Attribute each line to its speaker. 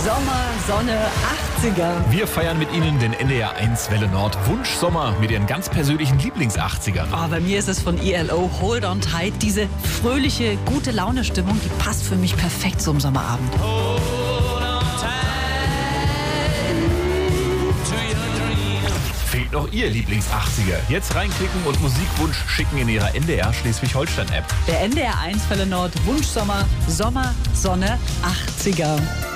Speaker 1: Sommer, Sonne, 80er.
Speaker 2: Wir feiern mit Ihnen den NDR 1 Welle Nord Wunschsommer mit Ihren ganz persönlichen Lieblings-80ern.
Speaker 1: Oh, bei mir ist es von ELO Hold On Tight. Diese fröhliche, gute Laune-Stimmung, die passt für mich perfekt zum Sommerabend.
Speaker 2: Fehlt noch Ihr Lieblings-80er? Jetzt reinklicken und Musikwunsch schicken in Ihrer NDR Schleswig-Holstein-App.
Speaker 1: Der NDR 1 Welle Nord Wunschsommer, Sommer, Sonne, 80er.